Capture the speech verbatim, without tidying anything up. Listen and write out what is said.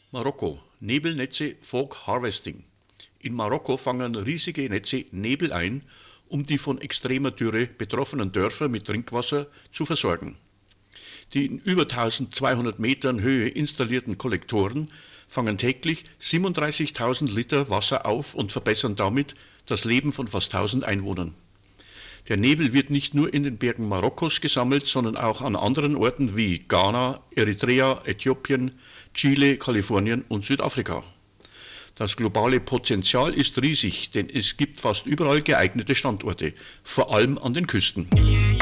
Marokko. Nebelnetze Fog Harvesting. In Marokko fangen riesige Netze Nebel ein, um die von extremer Dürre betroffenen Dörfer mit Trinkwasser zu versorgen. Die in über tausendzweihundert Metern Höhe installierten Kollektoren fangen täglich siebenunddreißigtausend Liter Wasser auf und verbessern damit das Leben von fast tausend Einwohnern. Der Nebel wird nicht nur in den Bergen Marokkos gesammelt, sondern auch an anderen Orten wie Ghana, Eritrea, Äthiopien, Chile, Kalifornien und Südafrika. Das globale Potenzial ist riesig, denn es gibt fast überall geeignete Standorte, vor allem an den Küsten.